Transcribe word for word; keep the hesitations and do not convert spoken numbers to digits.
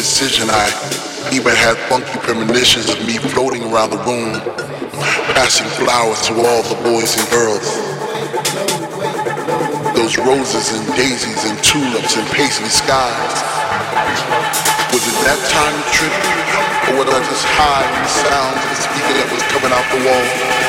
indecision. I even had funky premonitions of me floating around the room, passing flowers to all the boys and girls. Those roses and daisies and tulips and paisley skies. Was it that time to trip? Or was I just high on the sound of the speaker that was coming out the wall?